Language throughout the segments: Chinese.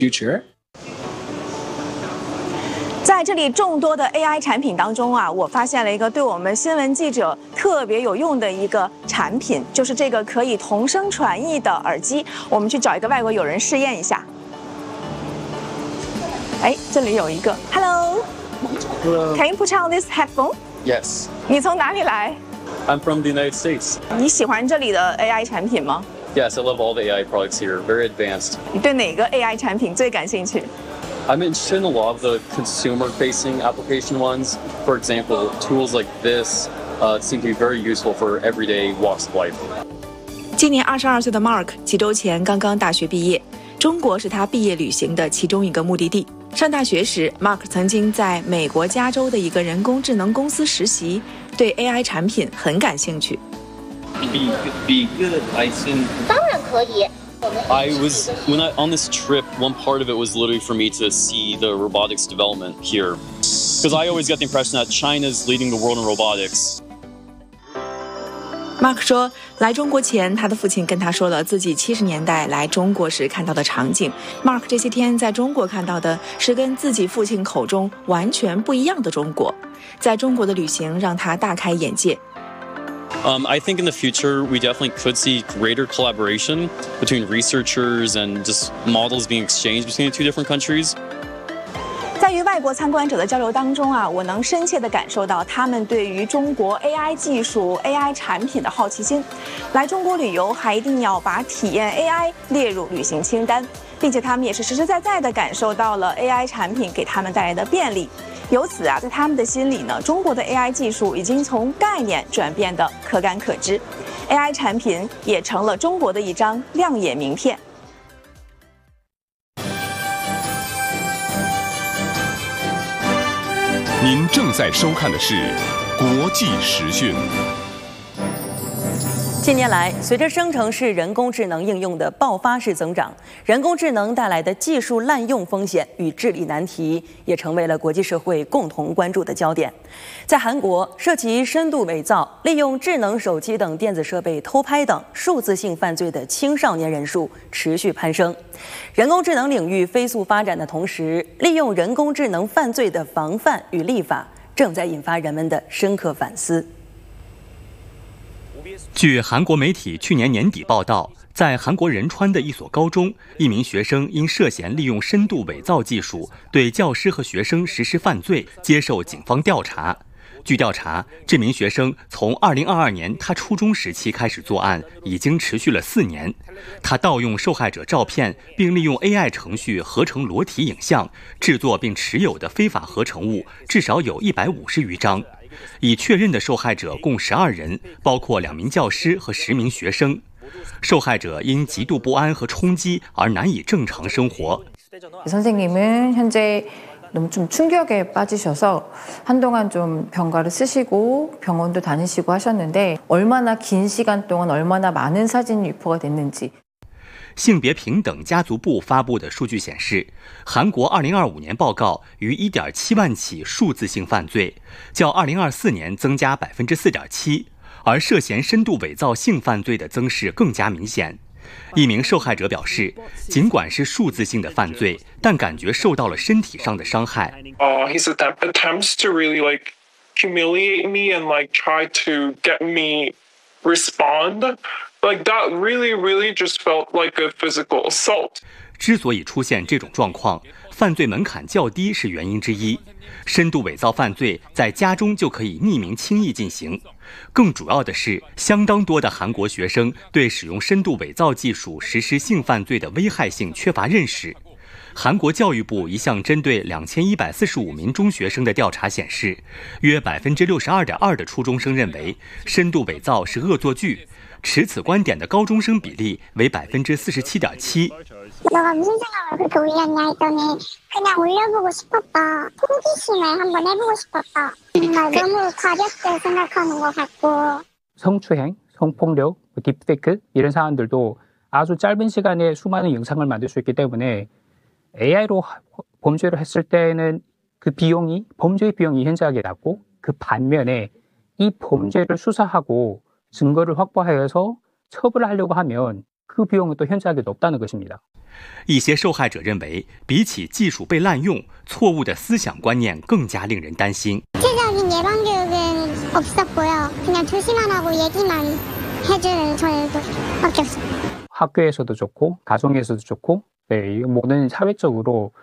future. 在这里众多的 AI 产品当中啊，我发现了一个对我们新闻记者特别有用的一个产品，就是这个可以同声传译的耳机。我们去找一个外国友人试验一下。哎，这里有一个 Hello。Can you put on this headphone? Yes. 你从哪里来？ I'm from the United States. 你喜欢这里的 AI 产品吗？ Yes, I love all the AI products here. Very advanced. 你对哪个 AI 产品最感兴趣？ I'm interested in a lot of the consumer-facing application ones. For example, tools like this seem to be very useful for everyday walks of life. 今年22岁的 Mark 几周前刚刚大学毕业，中国是他毕业旅行的其中一个目的地。上大学时 ，Mark 曾经在美国加州的一个人工智能公司实习，对 AI 产品很感兴趣。 Be good, Tyson. 当然可以。 On this trip, one part of it was literally for me to see the robotics development here. Because I always get the impression that China's leading the world in robotics. Mark 说，来中国前，他的父亲跟他说了自己70年代来中国时看到的场景。Mark 这些天在中国看到的是跟自己父亲口中完全不一样的中国。在中国的旅行让他大开眼界。 I think in the future, we definitely could see greater collaboration between researchers and just models being exchanged between the two different countries. 在与外国参观者的交流当中啊，我能深切地感受到他们对于中国 AI 技术、AI 产品的好奇心。来中国旅游还一定要把体验 AI 列入旅行清单，并且他们也是实实在在地感受到了 AI 产品给他们带来的便利。由此啊，在他们的心里呢，中国的 AI 技术已经从概念转变得可感可知 ，AI 产品也成了中国的一张亮眼名片。 您正在收看的是国际时讯。 近年来，随着生成式人工智能应用的爆发式增长，人工智能带来的技术滥用风险与治理难题也成为了国际社会共同关注的焦点。在韩国，涉及深度伪造、利用智能手机等电子设备偷拍等数字性犯罪的青少年人数持续攀升。人工智能领域飞速发展的同时，利用人工智能犯罪的防范与立法正在引发人们的深刻反思。 据韩国媒体去年年底报道，在韩国仁川的一所高中，一名学生因涉嫌利用深度伪造技术对教师和学生实施犯罪，接受警方调查。据调查，这名学生从2022年他初中时期开始作案，已经持续了4年。他盗用受害者照片，并利用 AI 程序合成裸体影像，制作并持有的非法合成物至少有150余张。已确认的受害者共12人，包括2名教师和10名学生。受害者因极度不安和冲击而难以正常生活。 선생님은 현재 너무 좀 충격에 빠지셔서 한동안 좀 병가를 쓰시고 병원도 다니시고 하셨는데 얼마나 긴 시간 동안 얼마나 많은 사진이 유포가 됐는지. 性别平等家族部发布的数据显示，韩国2025年报告逾1.7万起数字性犯罪，较2024年增加4.7%，而涉嫌深度伪造性犯罪的增势更加明显。一名受害者表示，尽管是数字性的犯罪，但感觉受到了身体上的伤害。 His attempts to really humiliate me and try to get me respond. That really just felt like a physical assault. 之所以出现这种状况，犯罪门槛较低是原因之一。深度伪造犯罪在家中就可以匿名轻易进行。更主要的是，相当多的韩国学生对使用深度伪造技术实施性犯罪的危害性缺乏认识。韩国教育部一项针对2145名中学生的调查显示，约62.2%的初中生认为深度伪造是恶作剧。持此观点的高中生比例为47.7%。 너가 무슨 생각을 그렇게 올렸냐 했더니 그냥 올려보고 싶었다. 호기심에 한번 해보고 싶었다. 정말 너무 가볍게 생각하는 것 같고. 성추행, 성폭력, 딥페이크 이런 사안들도 아주 짧은 시간에 수많은 영상을 만들 수 있기 때문에 AI로 범죄를 했을 때는 그 비용이 범죄의 비용이 현저하게 낮고 그 반면에 이 범죄를 수사하고 증거를 확보하여서 처벌을 하려고 하면 그 비용은 또 현저하게 높다는 것입니다. 一些受害者认为，比起技术被滥用，错误的思想观念更加令人担心。 구체적인 예방 교육은 없었고요. 그냥 조심하라고 얘기만 해주는 저희밖에 없어요. 학교에서도 좋고 가정에서도 좋고 네, 모든 사회적으로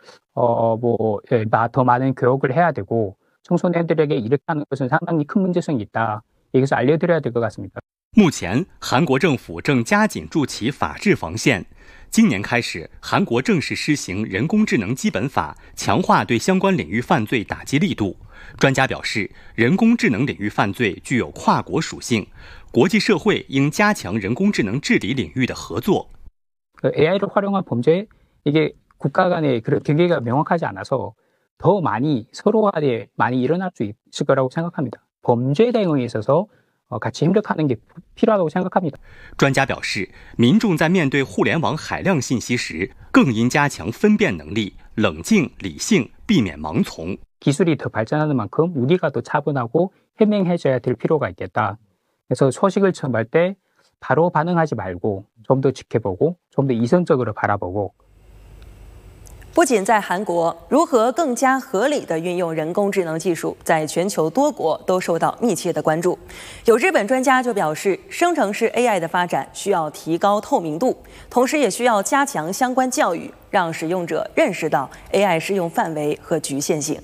더 많은 교육을 해야 되고 청소년들에게 이렇게 하는 것은 상당히 큰 문제성이 있다. 여기서 알려드려야 될 것 같습니다. 目前，韩国政府正加紧筑起法治防线。今年开始，韩国正式施行人工智能基本法，强化对相关领域犯罪打击力度。专家表示，人工智能领域犯罪具有跨国属性，国际社会应加强人工智能治理领域的合作。 AI를 활용한 범죄 이게 국가 간의 그런 경계가 명확하지 않아서 더 많이 서로 간에 많이 일어날 수 있을 거라고 생각합니다. 범죄 대응에 있어서 같이 협력하는 게 필요하다고 생각합니다. 专家表示，民众在面对互联网海量信息时，更应加强分辨能力，冷静理性，避免盲从。 기술이 더 발전하는 만큼 우리가 더 차분하고 현명해져야 될 필요가 있겠다. 그래서 소식을 접할 때 바로 반응하지 말고 좀 더 지켜보고 좀 더 이성적으로 바라보고. 不仅在韩国，如何更加合理地运用人工智能技术，在全球多国都受到密切的关注。有日本专家就表示，生成式 AI 的发展需要提高透明度，同时也需要加强相关教育，让使用者认识到 AI 适用范围和局限性。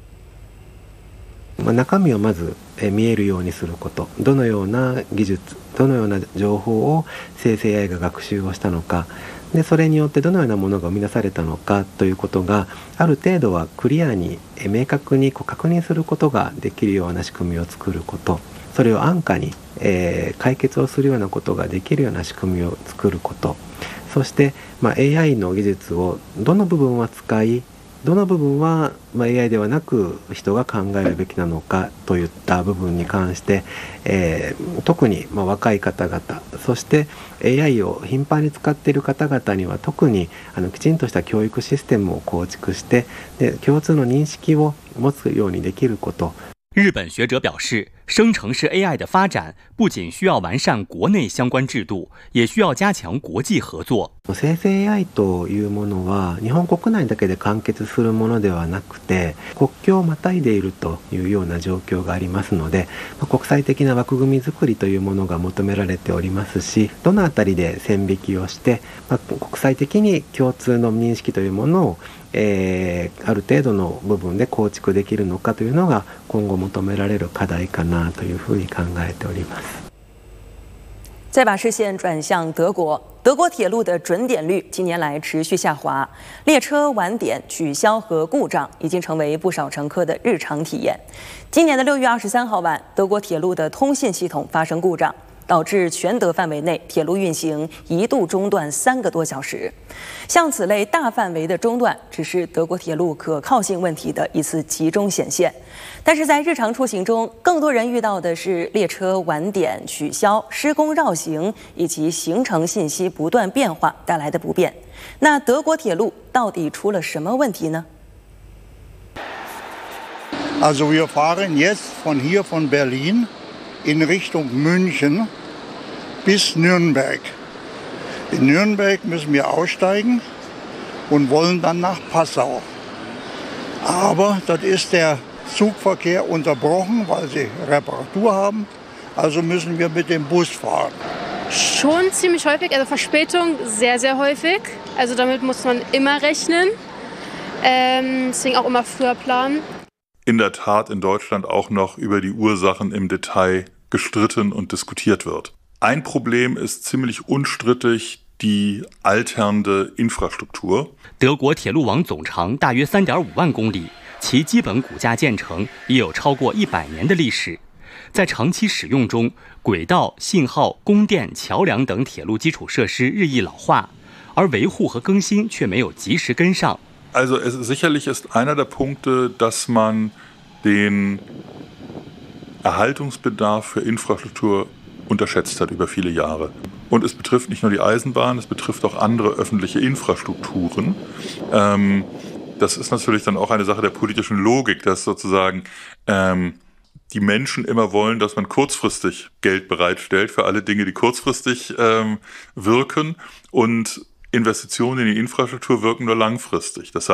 中身をまず見えるようにすること、どのような技術、どのような情報を生成 AI が学習をしたのか、でそれによってどのようなものが生み出されたのかということがある程度はクリアに明確に確認することができるような仕組みを作ること、それを安価に解決をするようなことができるような仕組みを作ること、そして、AI の技術をどの部分は使い、どの部分は AI ではなく人が考えるべきなのかといった部分に関して、特に若い方々、そして AI を頻繁に使っている方々には特にきちんとした教育システムを構築して、で共通の認識を持つようにできること。 日本学者表示，生成式 AI 的发展不仅需要完善国内相关制度，也需要加強国際合作。 生成 AI というものは日本国内だけで完結するものではなくて、国境をまたいでいるというような状況がありますので、国際的な枠組み作りというものが求められておりますし、どのあたりで線引きをして、国際的に共通の認識というものをある程度の部分で構築できるのかというのが今後求められる課題かなというふうに考えております。 再把视线转向德国，德国铁路的准点率近年来持续下滑，列车晚点、取消和故障已经成为不少乘客的日常体验。今年的6月23号晚，德国铁路的通信系统发生故障，导致全德范围内铁路运行一度中断3个多小时。像此类大范围的中断，只是德国铁路可靠性问题的一次集中显现。但是在日常出行中，更多人遇到的是列车晚点、取消、施工绕行以及行程信息不断变化带来的不便。那德国铁路到底出了什么问题呢？ Also wir fahren jetzt von Berlin in Richtung München bis Nürnberg. In Nürnberg müssen wir aussteigen und wollen dann nach Passau. Aber dort ist der Zugverkehr unterbrochen, weil sie Reparatur haben. Also müssen wir mit dem Bus fahren. Schon ziemlich häufig, also Verspätung sehr, sehr häufig. Also damit muss man immer rechnen. Deswegen auch immer früher planen. In der Tat in Deutschland auch noch über die Ursachen im Detail gestritten und diskutiert wird. Ein Problem ist ziemlich unstrittig die alternde Infrastruktur. 德国铁路网总长大约3.5万公里，其基本骨架建成也有超过100年的历史。在长期使用中，轨道、信号、供电、桥梁等铁路基础设施日益老化，而维护和更新却没有及时跟上。 Also sicherlich ist einer der Punkte, dass man den Erhaltungsbedarf für Infrastruktur unterschätzt hat über viele Jahre. Und es betrifft nicht nur die Eisenbahn, es betrifft auch andere öffentliche Infrastrukturen. Das ist natürlich dann auch eine Sache der politischen Logik, dass sozusagen die Menschen immer wollen, dass man kurzfristig Geld bereitstellt für alle Dinge, die kurzfristig wirken, und Investitionen in die Infrastruktur wirken nur langfristig. Das heißt,